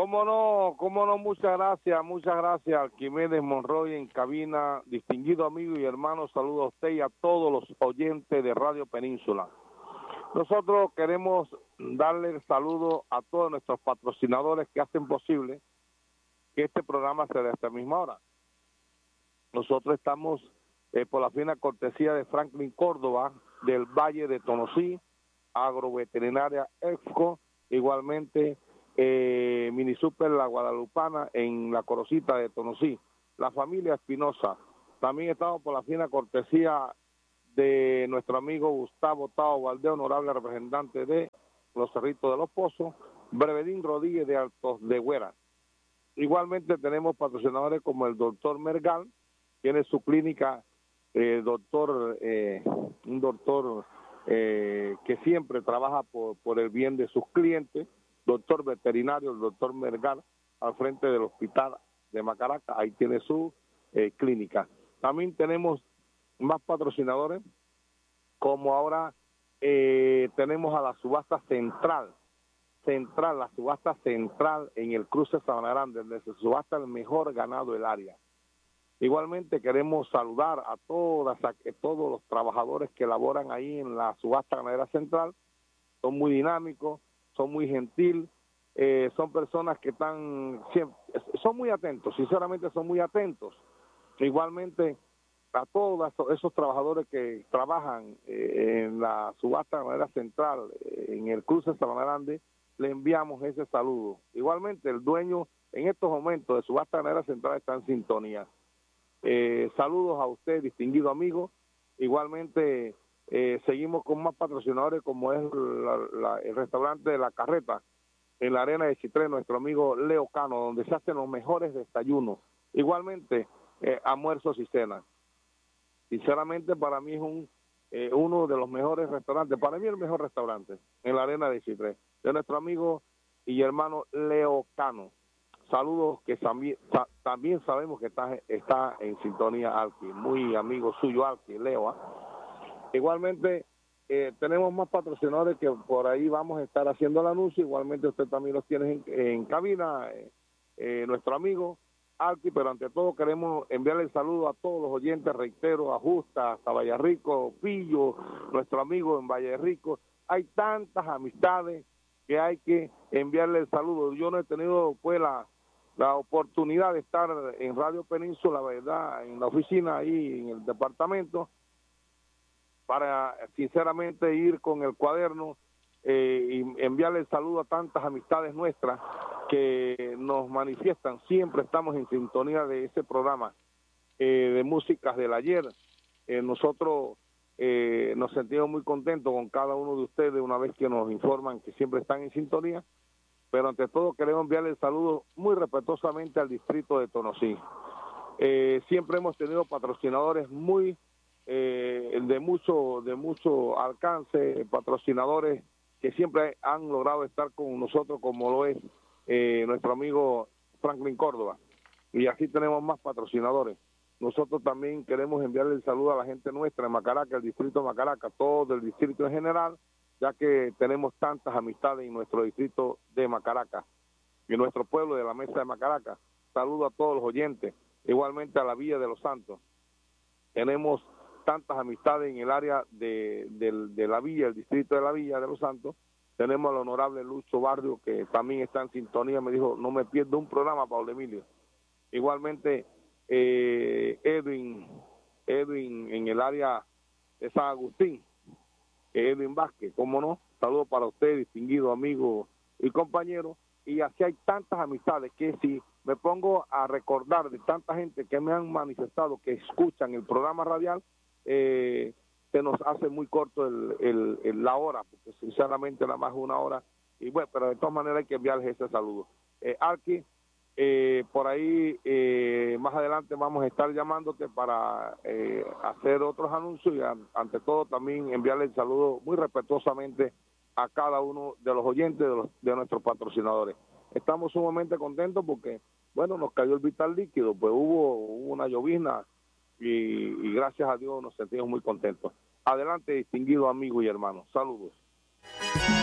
Cómo no, muchas gracias, Arquímedes Monroy en cabina, distinguido amigo y hermano, saludo a usted y a todos los oyentes de Radio Península. Nosotros queremos darle el saludo a todos nuestros patrocinadores que hacen posible que este programa se dé a esta misma hora. Nosotros estamos por la fina cortesía de Franklin Córdoba, del Valle de Tonosí, Agroveterinaria EXCO, igualmente Mini Super La Guadalupana en La Corosita de Tonosí, la familia Espinosa. También estamos por la fina cortesía de nuestro amigo Gustavo Tao Valdés, honorable representante de los Cerritos de los Pozos, Brevedín Rodríguez de Altos de Güera. Igualmente tenemos patrocinadores como el doctor Mergal, tiene su clínica, un doctor que siempre trabaja por el bien de sus clientes, doctor veterinario, el doctor Mergal, al frente del hospital de Macaraca, ahí tiene su clínica. También tenemos más patrocinadores, como ahora tenemos a la subasta central, la subasta central en el cruce Sabana Grande, donde se subasta el mejor ganado del área. Igualmente queremos saludar a todos los trabajadores que laboran ahí en la subasta ganadera central, son muy dinámicos, son muy gentil, son personas que son muy atentos, sinceramente son muy atentos. Igualmente a todos esos trabajadores que trabajan en la subasta ganadera central, en el cruce Sabana Grande, le enviamos ese saludo. Igualmente el dueño en estos momentos de subasta ganadera central está en sintonía. Saludos a usted, distinguido amigo. Igualmente seguimos con más patrocinadores como es el restaurante de La Carreta en la Arena de Chitré, nuestro amigo Leo Cano, donde se hacen los mejores desayunos. Igualmente almuerzos y cenas. Sinceramente para mí es uno de los mejores restaurantes, para mí el mejor restaurante en la Arena de Chitré, de nuestro amigo y hermano Leo Cano. Saludos, que también sabemos que está en sintonía Alki, muy amigo suyo Alki, Leo. Igualmente tenemos más patrocinadores que por ahí vamos a estar haciendo el anuncio, igualmente usted también los tiene en cabina, nuestro amigo Alki, pero ante todo queremos enviarle el saludo a todos los oyentes, reitero, a Justa, hasta Vallarrico, Pillo, nuestro amigo en Vallarrico. Hay tantas amistades que hay que enviarle el saludo. Yo no he tenido pues la oportunidad de estar en Radio Península, verdad, en la oficina ahí en el departamento, para sinceramente ir con el cuaderno y enviarle el saludo a tantas amistades nuestras que nos manifiestan. Siempre estamos en sintonía de ese programa de músicas del ayer. Nosotros nos sentimos muy contentos con cada uno de ustedes una vez que nos informan que siempre están en sintonía, pero ante todo queremos enviarle el saludo muy respetuosamente al distrito de Tonosí. Siempre hemos tenido patrocinadores muy de mucho alcance, patrocinadores que siempre han logrado estar con nosotros, como lo es nuestro amigo Franklin Córdoba, y así tenemos más patrocinadores. Nosotros también queremos enviarle el saludo a la gente nuestra en Macaraca, el distrito de Macaraca, todo el distrito en general, ya que tenemos tantas amistades en nuestro distrito de Macaraca y en nuestro pueblo de la Mesa de Macaraca. Saludo a todos los oyentes, igualmente a la Villa de los Santos. Tenemos tantas amistades en el área de la Villa, el distrito de la Villa de los Santos. Tenemos al honorable Lucho Barrio, que también está en sintonía, me dijo, no me pierdo un programa, Pablo Emilio. Igualmente, Edwin en el área de San Agustín, Edwin Vázquez, cómo no, saludos para usted, distinguido amigo y compañero. Y así hay tantas amistades que si me pongo a recordar de tanta gente que me han manifestado que escuchan el programa radial, se nos hace muy corto la hora, porque sinceramente nada más una hora, y bueno, pero de todas maneras hay que enviarles ese saludo. Arqui, por ahí más adelante vamos a estar llamándote para hacer otros anuncios y ante todo también enviarle el saludo muy respetuosamente a cada uno de los oyentes de nuestros patrocinadores. Estamos sumamente contentos porque, bueno, nos cayó el vital líquido, pues hubo una llovizna y gracias a Dios nos sentimos muy contentos. Adelante, distinguido amigo y hermano. Saludos.